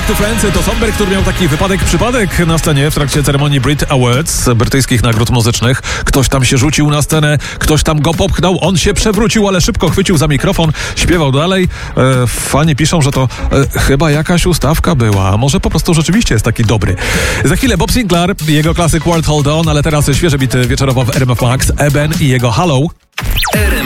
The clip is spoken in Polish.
to Friends to Somber, który miał taki przypadek na scenie w trakcie ceremonii Brit Awards, brytyjskich nagród muzycznych. Ktoś tam się rzucił na scenę, ktoś tam go popchnął, on się przewrócił, ale szybko chwycił za mikrofon, śpiewał dalej. Fani piszą, że to chyba jakaś ustawka była, a może po prostu rzeczywiście jest taki dobry. Za chwilę Bob Sinclair, jego klasyk World Hold On, ale teraz świeży bit wieczorowo w RMF Max, Eben i jego Hello. RMF